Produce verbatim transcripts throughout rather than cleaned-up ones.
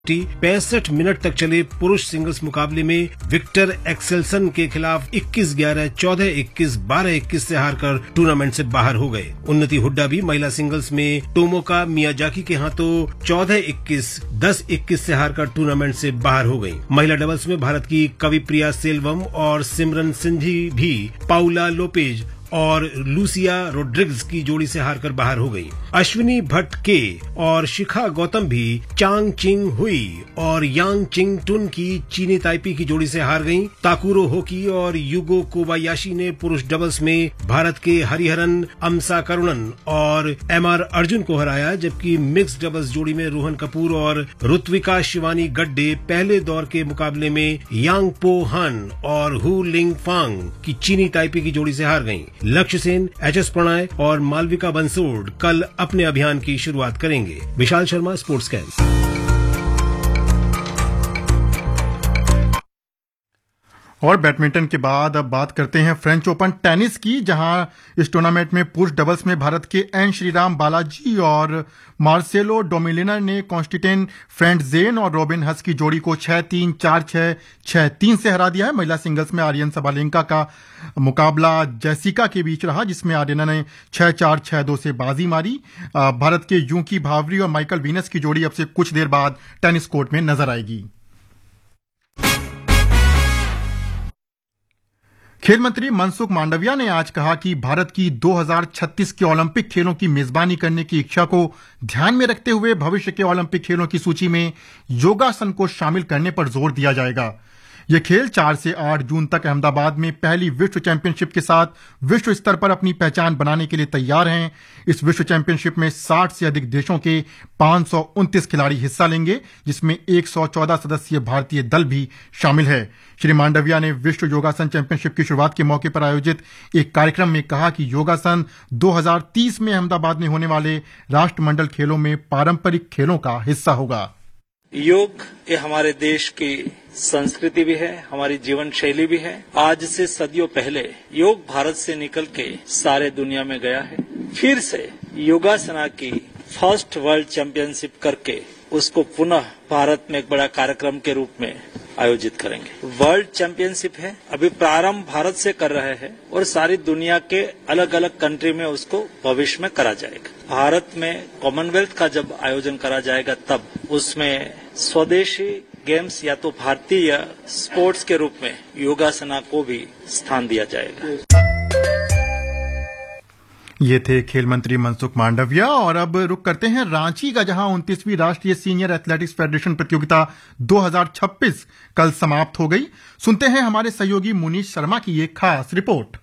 पैंसठ मिनट तक चले पुरुष सिंगल्स मुकाबले में विक्टर एक्सेल्सन के खिलाफ इक्कीस ग्यारह, चौदह इक्कीस, बारह इक्कीस से हारकर टूर्नामेंट से बाहर हो गए। उन्नति हुड्डा भी महिला सिंगल्स में टोमोका मियाजाकी के हाथों चौदह इक्कीस, दस इक्कीस से हारकर टूर्नामेंट से बाहर हो गई। महिला डबल्स में भारत की कविप्रिया सेल्वम और सिमरन सिंधी भी पाउला लोपेज और लूसिया रोड्रिग्स की जोड़ी से हारकर बाहर हो गई। अश्विनी भट्ट के और शिखा गौतम भी चांग चिंग हुई और यांग चिंग टुन की चीनी ताइपी की जोड़ी से हार गईं। ताकुरो होकी और युगो कोबायाशी ने पुरुष डबल्स में भारत के हरिहरन अमसा करुणन और एम आर अर्जुन को हराया, जबकि मिक्स डबल्स जोड़ी में रोहन कपूर और ऋत्विका शिवानी गड्डे पहले दौर के मुकाबले में यांग पो हन और हु लिंग फांग की चीनी ताइपी की जोड़ी से हार गयी। लक्ष्य सेन, एच एस प्रणय और मालविका बंसोड कल अपने अभियान की शुरुआत करेंगे। Vishal Sharma, sports camp. और बैडमिंटन के बाद अब बात करते हैं फ्रेंच ओपन टेनिस की, जहां इस टूर्नामेंट में पुरुष डबल्स में भारत के एन श्रीराम बालाजी और मार्सेलो डोमिलिनर ने कॉन्स्टेंटिन फ्रेंडजेन और रॉबिन हस की जोड़ी को छह तीन, चार छह, छह तीन से हरा दिया है। महिला सिंगल्स में आर्यन सबालेंका का मुकाबला जेसिका के बीच रहा, जिसमें आर्यना ने छह चार, छह दो से बाजी मारी। भारत के यूकी भावरी और माइकल वीनस की जोड़ी अब से कुछ देर बाद टेनिस कोर्ट में नजर आएगी। खेल मंत्री मनसुख मांडविया ने आज कहा कि भारत की दो हज़ार छत्तीस के ओलंपिक खेलों की मेजबानी करने की इच्छा को ध्यान में रखते हुए भविष्य के ओलंपिक खेलों की सूची में योगासन को शामिल करने पर जोर दिया जाएगा। ये खेल चार से आठ जून तक अहमदाबाद में पहली विश्व चैंपियनशिप के साथ विश्व स्तर पर अपनी पहचान बनाने के लिए तैयार हैं। इस विश्व चैंपियनशिप में साठ से अधिक देशों के पांच सौ उनतीस खिलाड़ी हिस्सा लेंगे, जिसमें एक सौ चौदह सदस्यीय भारतीय दल भी शामिल है। श्री मांडविया ने विश्व योगासन चैंपियनशिप की शुरुआत के मौके पर आयोजित एक कार्यक्रम में कहा कि योगासन दो हज़ार तीस में अहमदाबाद में होने वाले राष्ट्रमंडल खेलों में पारंपरिक खेलों का हिस्सा होगा। योग ये हमारे देश की संस्कृति भी है, हमारी जीवन शैली भी है। आज से सदियों पहले योग भारत से निकल के सारे दुनिया में गया है। फिर से योगासना की फर्स्ट वर्ल्ड चैंपियनशिप करके उसको पुनः भारत में एक बड़ा कार्यक्रम के रूप में आयोजित करेंगे। वर्ल्ड चैंपियनशिप है, अभी प्रारंभ भारत से कर रहे हैं और सारी दुनिया के अलग अलग कंट्री में उसको भविष्य में करा जाएगा। भारत में कॉमनवेल्थ का जब आयोजन करा जाएगा तब उसमें स्वदेशी गेम्स या तो भारतीय स्पोर्ट्स के रूप में योगासना को भी स्थान दिया जाएगा। ये थे खेल मंत्री मनसुख मांडविया। और अब रुक करते हैं रांची का, जहां उनतीसवीं राष्ट्रीय सीनियर एथलेटिक्स फेडरेशन प्रतियोगिता दो हज़ार छब्बीस कल समाप्त हो गई। सुनते हैं हमारे सहयोगी मुनीश शर्मा की एक खास report.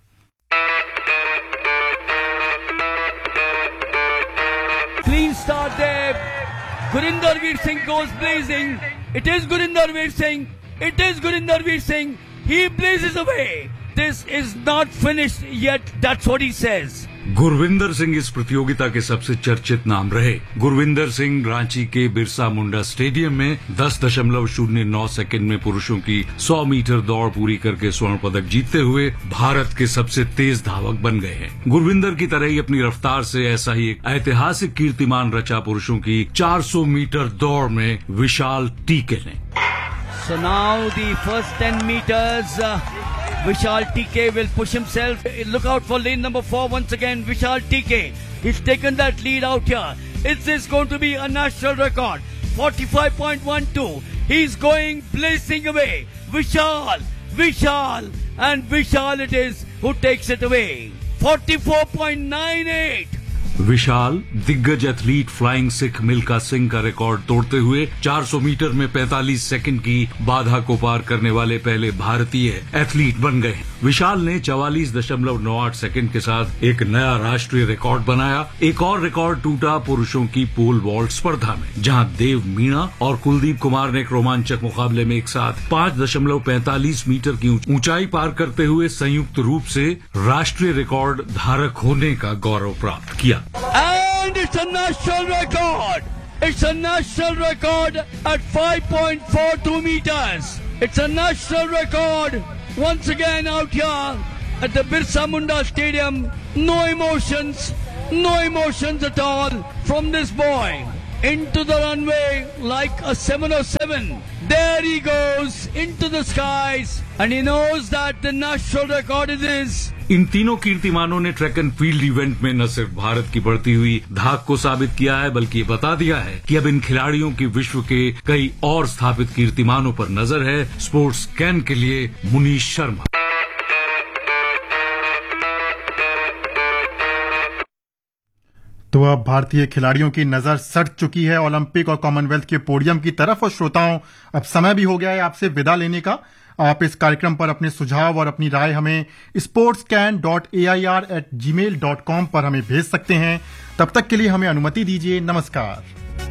Clean start there. Gurinder Veer Singh goes blazing. It is Gurinder Veer Singh. It is Gurinder Veer Singh. He blazes away. This is not finished yet. That's what he says. Gurvinder Singh इस प्रतियोगिता के सबसे चर्चित नाम रहे। गुरविंदर सिंह रांची के Birsa Munda stadium में दस दशमलव शून्य नौ सेकेंड में पुरुषों की सौ मीटर दौड़ पूरी करके स्वर्ण पदक जीतते हुए भारत के सबसे तेज धावक बन गए हैं। गुरविंदर की तरह ही अपनी रफ्तार से ऐसा ही एक ऐतिहासिक कीर्तिमान रचा पुरुषों की चार सौ मीटर दौड़ में विशाल टीके ने। So now the first ten meters, uh, Vishal T K will push himself. Look out for lane number four once again. Vishal T K, he's taken that lead out here. It is going to be a national record. forty-five point one two. He's going blazing away. Vishal, Vishal, and Vishal it is who takes it away. forty-four point nine eight. विशाल दिग्गज athlete flying Sikh Milkha Singh का record तोड़ते हुए चार सौ metre में पैंतालीस second की बाधा को पार करने वाले पहले भारतीय एथलीट बन गए। विशाल ने चवालीस दशमलव नौ आठ सेकंड के साथ एक नया राष्ट्रीय रिकॉर्ड बनाया। एक और रिकॉर्ड टूटा पुरुषों की पोल वॉल्ट स्पर्धा में, जहां देव मीणा और कुलदीप कुमार ने एक रोमांचक मुकाबले में एक साथ पांच दशमलव पैंतालीस मीटर की ऊंचाई पार करते हुए संयुक्त रूप से राष्ट्रीय रिकॉर्ड धारक होने का गौरव प्राप्त किया। And it's a national record. It's a national record at five point four two meters. It's a national record once again out here at the Birsa Munda Stadium. No emotions, no emotions at all from this boy. into the runway like a seven oh seven. There he goes into the skies and he knows that the national record is his. इन तीनों कीर्तिमानों ने track and field event में न सिर्फ भारत की बढ़ती हुई धाक को साबित किया है, बल्कि ये बता दिया है कि अब इन खिलाड़ियों की विश्व के कई और स्थापित कीर्तिमानों पर नजर है। स्पोर्ट्स स्कैन के लिए मुनीश शर्मा। तो अब भारतीय खिलाड़ियों की नजर सट चुकी है ओलंपिक और कॉमनवेल्थ के पोडियम की तरफ। और श्रोताओं, अब समय भी हो गया है आपसे विदा लेने का। आप इस कार्यक्रम पर अपने सुझाव और अपनी राय हमें sports can dot A I R eight ji mail dot com पर हमें भेज सकते हैं। तब तक के लिए हमें अनुमति दीजिए। नमस्कार।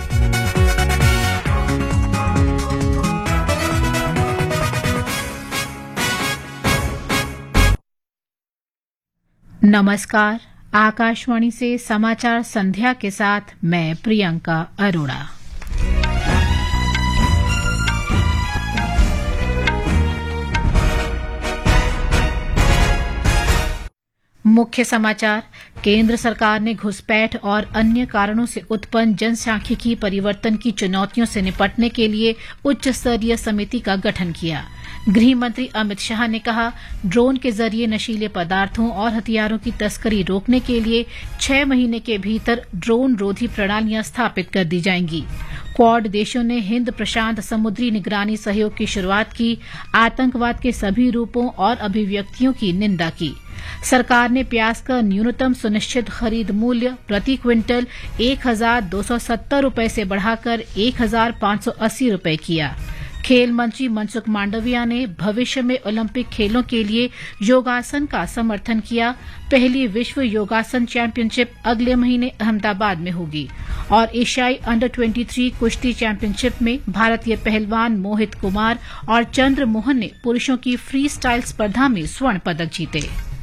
नमस्कार। आकाशवाणी से समाचार संध्या के साथ मैं प्रियंका अरोड़ा। मुख्य समाचार। केंद्र सरकार ने घुसपैठ और अन्य कारणों से उत्पन्न जनसांख्यिकी परिवर्तन की चुनौतियों से निपटने के लिए उच्च स्तरीय समिति का गठन किया। गृह मंत्री अमित शाह ने कहा, ड्रोन के जरिए नशीले पदार्थों और हथियारों की तस्करी रोकने के लिए छह महीने के भीतर ड्रोन रोधी प्रणालियां स्थापित कर दी जाएंगी। क्वाड देशों ने हिंद प्रशांत समुद्री निगरानी सहयोग की शुरुआत की। आतंकवाद के सभी रूपों और अभिव्यक्तियों की निंदा की। सरकार ने प्याज का न्यूनतम सुनिश्चित खरीद मूल्य प्रति क्विंटल एक हजार दो सौ सत्तर रूपये से बढ़ाकर एक हजार पांच सौ अस्सी रूपये किया। खेल मंत्री मनसुख मांडविया ने भविष्य में ओलंपिक खेलों के लिए योगासन का समर्थन किया। पहली विश्व योगासन चैंपियनशिप अगले महीने अहमदाबाद में होगी। और एशियाई अंडर तेईस कुश्ती चैंपियनशिप में भारतीय पहलवान मोहित कुमार और चंद्र मोहन ने पुरुषों की फ्री स्टाइल स्पर्धा में स्वर्ण पदक जीते।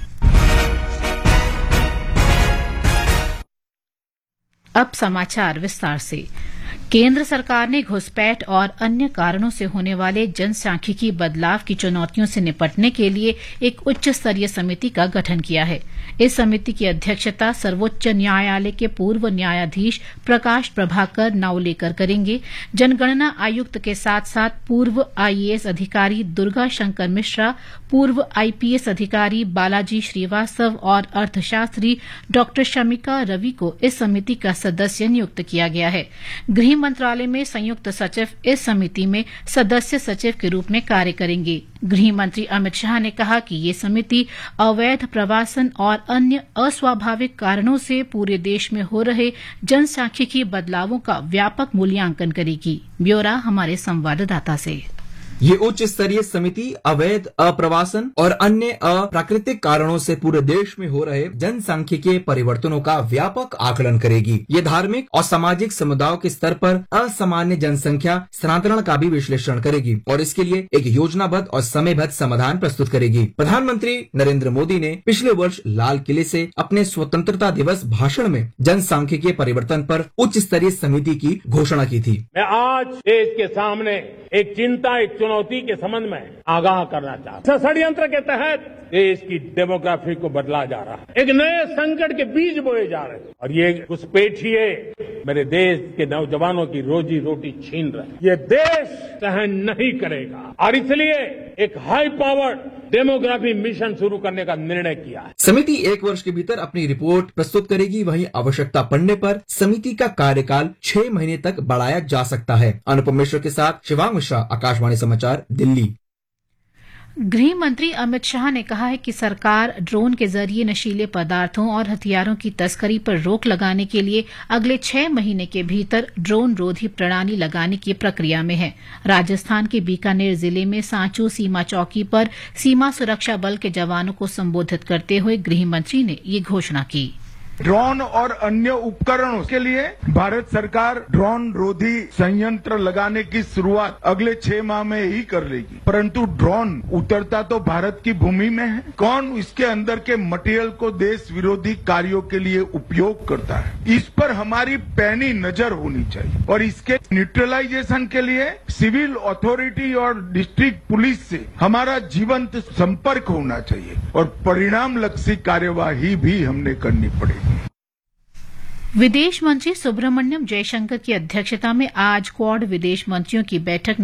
अब समाचार विस्तार से। केंद्र सरकार ने घुसपैठ और अन्य कारणों से होने वाले जनसांख्यिकी बदलाव की चुनौतियों से निपटने के लिए एक उच्च स्तरीय समिति का गठन किया है। इस समिति की अध्यक्षता सर्वोच्च न्यायालय के पूर्व न्यायाधीश प्रकाश प्रभाकर नावलेकर करेंगे। जनगणना आयुक्त के साथ साथ पूर्व आई ए एस अधिकारी दुर्गा शंकर मिश्रा, पूर्व आई पी एस अधिकारी बालाजी श्रीवास्तव और अर्थशास्त्री डॉक्टर शमिका रवि को इस समिति का सदस्य नियुक्त किया गया है। गृह मंत्रालय में संयुक्त सचिव इस समिति में सदस्य सचिव के रूप में कार्य करेंगे। गृह मंत्री अमित शाह ने कहा कि ये समिति अवैध प्रवासन और अन्य अस्वाभाविक कारणों से पूरे देश में हो रहे जनसांख्यिकी बदलावों का व्यापक मूल्यांकन करेगी। ब्यौरा हमारे संवाददाता से। ये उच्च स्तरीय समिति अवैध अप्रवासन और अन्य अप्राकृतिक कारणों से पूरे देश में हो रहे जनसांख्यिकीय परिवर्तनों का व्यापक आकलन करेगी। ये धार्मिक और सामाजिक समुदायों के स्तर पर असामान्य जनसंख्या स्थानांतरण का भी विश्लेषण करेगी और इसके लिए एक योजनाबद्ध और समयबद्ध समाधान प्रस्तुत करेगी। प्रधानमंत्री नरेंद्र मोदी ने पिछले वर्ष लाल किले से अपने स्वतंत्रता दिवस भाषण में जनसांख्यिकीय परिवर्तन पर उच्च स्तरीय समिति की घोषणा की थी। मैं आज देश के सामने एक चिंता एक चुनौती के संबंध में आगाह करना चाहता हूं। षड्यंत्र के तहत देश की डेमोग्राफी को बदला जा रहा है। एक नए संकट के बीज बोए जा रहे हैं और ये घुसपैठिए मेरे देश के नौजवानों की रोजी रोटी छीन रहे हैं। ये देश सहन नहीं करेगा और इसलिए एक हाई पावर्ड डेमोग्राफी मिशन शुरू करने का निर्णय किया है। समिति एक वर्ष के भीतर अपनी रिपोर्ट प्रस्तुत करेगी। वहीं आवश्यकता पड़ने पर समिति का कार्यकाल छह महीने तक बढ़ाया जा सकता है। अनुपम मिश्र के साथ शिवांग मिश्रा, आकाशवाणी समाचार, दिल्ली। गृह मंत्री अमित शाह ने कहा है कि सरकार ड्रोन के जरिए नशीले पदार्थों और हथियारों की तस्करी पर रोक लगाने के लिए अगले छह महीने के भीतर ड्रोन रोधी प्रणाली लगाने की प्रक्रिया में है। राजस्थान के बीकानेर जिले में सांचू सीमा चौकी पर सीमा सुरक्षा बल के जवानों को संबोधित करते हुए गृह मंत्री ने ये घोषणा की। ड्रोन और अन्य उपकरणों के लिए भारत सरकार ड्रोन रोधी संयंत्र लगाने की शुरुआत अगले छह माह में ही कर लेगी। परंतु ड्रोन उतरता तो भारत की भूमि में है। कौन इसके अंदर के मटेरियल को देश विरोधी कार्यों के लिए उपयोग करता है, इस पर हमारी पैनी नजर होनी चाहिए और इसके न्यूट्रलाइजेशन के लिए सिविल अथॉरिटी और डिस्ट्रिक्ट पुलिस से हमारा जीवंत संपर्क होना चाहिए और परिणाम लक्षी कार्यवाही भी हमने करनी पड़ेगी। विदेश मंत्री सुब्रमण्यम जयशंकर की अध्यक्षता में आज क्वाड विदेश मंत्रियों की बैठक